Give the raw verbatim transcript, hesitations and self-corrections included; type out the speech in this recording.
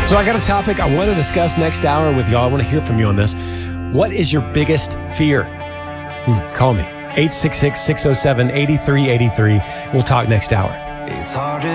So I got a topic I want to discuss next hour with y'all. I want to hear from you on this. What is your biggest fear? Hmm, call me. eight six six, six oh seven, eight three eight three. We'll talk next hour. It's hard to